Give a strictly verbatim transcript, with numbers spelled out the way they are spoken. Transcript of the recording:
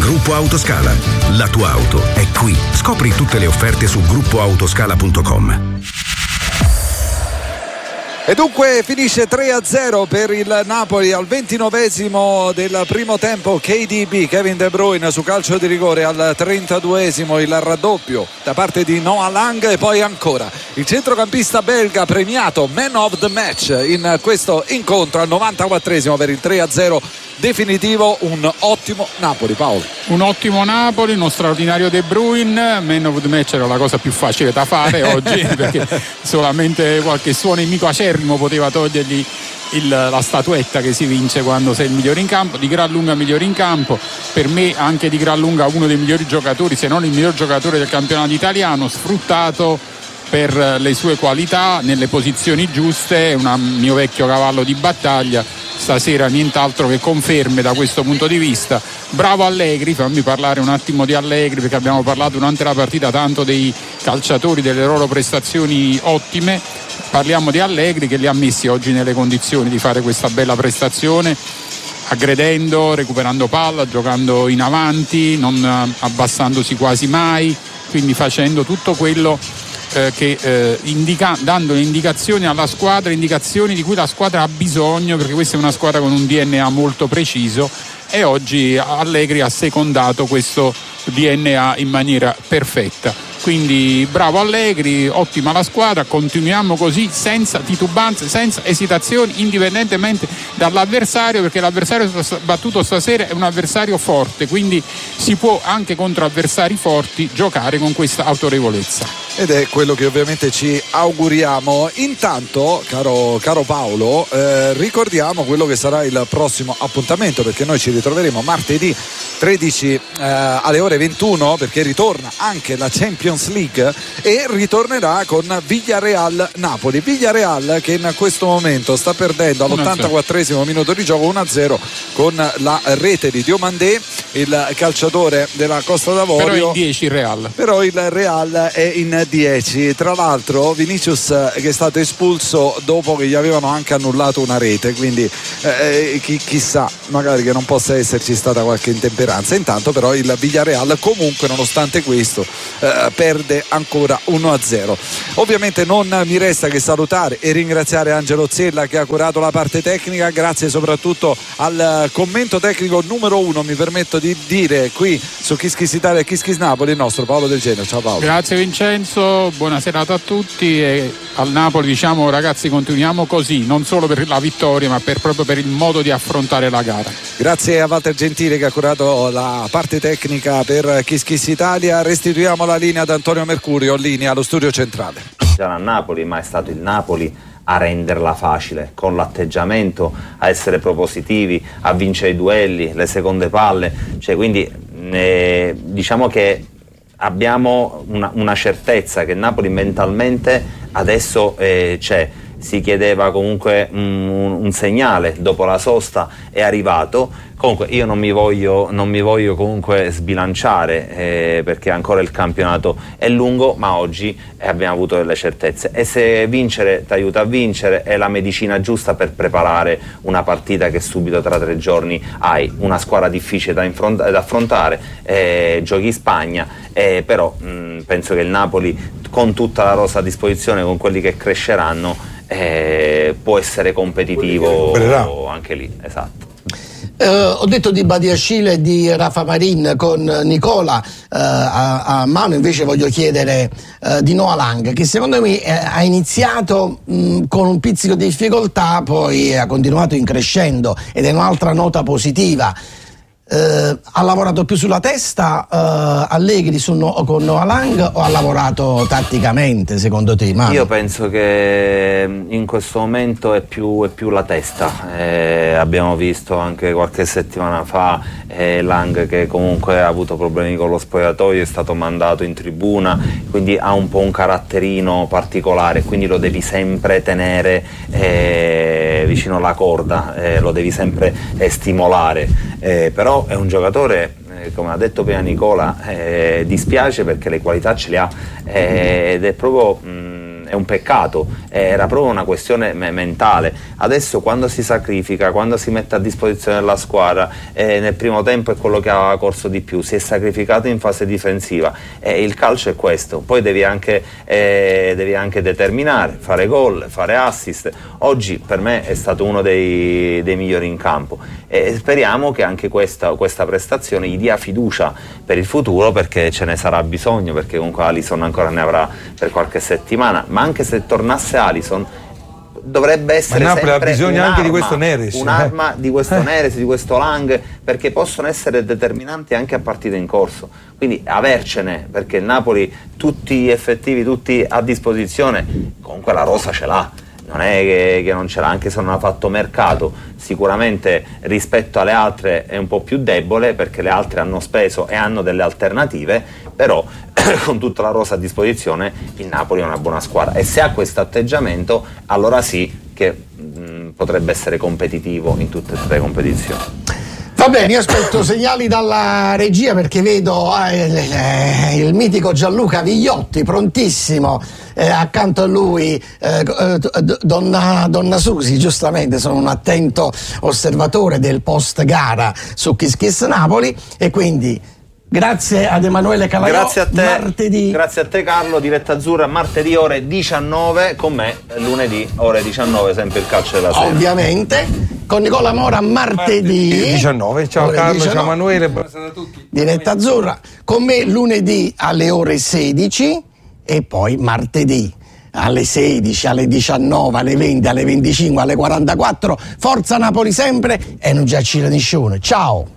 Gruppo Autoscala. La tua auto è qui. Scopri tutte le offerte su gruppo autoscala punto com. E dunque finisce tre a zero per il Napoli al ventinovesimo del primo tempo. K D B, Kevin De Bruyne su calcio di rigore al trentaduesimo, il raddoppio da parte di Noah Lang. E poi ancora il centrocampista belga premiato man of the match in questo incontro al novantaquattresimo per il tre a zero definitivo. Un ottimo Napoli, Paolo. Un ottimo Napoli, uno straordinario De Bruyne. Man of the match era la cosa più facile da fare oggi perché solamente qualche suo nemico acerbo poteva togliergli il, la statuetta che si vince quando sei il migliore in campo. Di gran lunga migliore in campo, per me anche di gran lunga uno dei migliori giocatori, se non il miglior giocatore del campionato italiano, sfruttato per le sue qualità nelle posizioni giuste. È un mio vecchio cavallo di battaglia, stasera nient'altro che conferme da questo punto di vista. Bravo Allegri, fammi parlare un attimo di Allegri perché abbiamo parlato durante la partita tanto dei calciatori, delle loro prestazioni ottime. Parliamo di Allegri che li ha messi oggi nelle condizioni di fare questa bella prestazione, aggredendo, recuperando palla, giocando in avanti, non abbassandosi quasi mai, quindi facendo tutto quello eh, che eh, indica, dando le indicazioni alla squadra, indicazioni di cui la squadra ha bisogno, perché questa è una squadra con un D N A molto preciso e oggi Allegri ha secondato questo D N A in maniera perfetta. Quindi bravo Allegri, ottima la squadra, continuiamo così senza titubanze, senza esitazioni, indipendentemente dall'avversario, perché l'avversario battuto stasera è un avversario forte, quindi si può anche contro avversari forti giocare con questa autorevolezza. Ed è quello che ovviamente ci auguriamo. Intanto, caro, caro Paolo, eh, ricordiamo quello che sarà il prossimo appuntamento, perché noi ci ritroveremo martedì tredici eh, alle ore ventuno, perché ritorna anche la Champions League e ritornerà con Villarreal Napoli. Villarreal che in questo momento sta perdendo all'ottantaquattresimo minuto di gioco uno a zero con la rete di Diomandé, il calciatore della Costa d'Avorio. Però è in dieci il Real. Però il Real è in dieci. Tra l'altro Vinicius che è stato espulso dopo che gli avevano anche annullato una rete, quindi eh, chi, chissà, magari che non possa esserci stata qualche intemperanza. Intanto però il Villarreal comunque nonostante questo eh, perde ancora uno a zero. Ovviamente non mi resta che salutare e ringraziare Angelo Zella che ha curato la parte tecnica, grazie soprattutto al commento tecnico numero uno, mi permetto di dire, qui su Kiss Kiss Italia e Kiss Kiss Napoli, il nostro Paolo Del Genio. Ciao Paolo. Grazie Vincenzo, buona serata a tutti e al Napoli diciamo ragazzi continuiamo così, non solo per la vittoria ma per, proprio per il modo di affrontare la gara. Grazie a Walter Gentile che ha curato la parte tecnica per Kiss Kiss Italia. Restituiamo la linea ad Antonio Mercurio, linea allo studio centrale. Già a Napoli, ma è stato il Napoli a renderla facile, con l'atteggiamento, a essere propositivi, a vincere i duelli, le seconde palle, cioè quindi eh, diciamo che abbiamo una, una certezza che Napoli mentalmente adesso eh, c'è. Si chiedeva comunque un, un segnale, dopo la sosta è arrivato. Comunque io non mi voglio, non mi voglio comunque sbilanciare eh, perché ancora il campionato è lungo, ma oggi abbiamo avuto delle certezze e se vincere ti aiuta a vincere è la medicina giusta per preparare una partita che subito tra tre giorni hai una squadra difficile da, infront- da affrontare, eh, giochi in Spagna, eh, però mh, penso che il Napoli con tutta la rosa a disposizione, con quelli che cresceranno, eh, può essere competitivo anche lì, esatto. Uh, ho detto di Badiashile e di Rafa Marin con Nicola uh, a, a mano, invece voglio chiedere uh, di Noah Lang, che secondo me eh, ha iniziato mh, con un pizzico di difficoltà, poi ha continuato in crescendo ed è un'altra nota positiva. Uh, ha lavorato più sulla testa uh, Allegri su no, con Noah Lang o ha lavorato tatticamente secondo te? Manu? Io penso che in questo momento è più, è più la testa, eh, abbiamo visto anche qualche settimana fa eh, Lang che comunque ha avuto problemi con lo spogliatoio, è stato mandato in tribuna, quindi ha un po' un caratterino particolare, quindi lo devi sempre tenere eh, vicino alla corda, eh, lo devi sempre eh, stimolare, eh, però è un giocatore, eh, come ha detto prima Nicola, eh, dispiace perché le qualità ce le ha eh, ed è proprio mh, è un peccato, era proprio una questione me- mentale. Adesso quando si sacrifica, quando si mette a disposizione della squadra, eh, nel primo tempo è quello che ha corso di più, si è sacrificato in fase difensiva, eh, il calcio è questo, poi devi anche, eh, devi anche determinare, fare gol, fare assist. Oggi per me è stato uno dei, dei migliori in campo e speriamo che anche questa, questa prestazione gli dia fiducia per il futuro, perché ce ne sarà bisogno, perché comunque Alisson ancora ne avrà per qualche settimana, ma anche se tornasse Alisson dovrebbe essere ma Napoli sempre ha bisogno un'arma, anche di questo Neres, un'arma eh. di questo Neres, di questo Lang, perché possono essere determinanti anche a partite in corso, quindi avercene, perché il Napoli tutti gli effettivi, tutti a disposizione, comunque la rosa ce l'ha, non è che, che non ce l'ha, anche se non ha fatto mercato, sicuramente rispetto alle altre è un po' più debole, perché le altre hanno speso e hanno delle alternative, però con tutta la rosa a disposizione il Napoli è una buona squadra, e se ha questo atteggiamento allora sì che mh, potrebbe essere competitivo in tutte e tre le competizioni. Va bene, io aspetto segnali dalla regia, perché vedo eh, eh, il mitico Gianluca Vigliotti prontissimo, eh, accanto a lui eh, donna, donna Susi, giustamente sono un attento osservatore del post gara su Kiss Kiss Napoli, e quindi grazie ad Emanuele Calaiò. Grazie a te, martedì. Grazie a te Carlo, diretta azzurra martedì ore diciannove, con me lunedì ore diciannove, sempre il calcio della sera. Ovviamente. Con Nicola Mora martedì, martedì diciannove. Ciao ore Carlo, diciannove. ciao Emanuele, buonasera a tutti. Diretta azzurra. Con me lunedì alle ore sedici e poi martedì alle sedici, alle diciannove, alle venti, alle venticinque, alle quarantaquattro. Forza Napoli sempre, e non già ci Ciao.